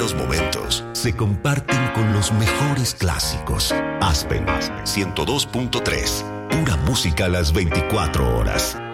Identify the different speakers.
Speaker 1: buenos momentos se comparten con los mejores clásicos. Aspen 102.3. Pura música a las 24 horas.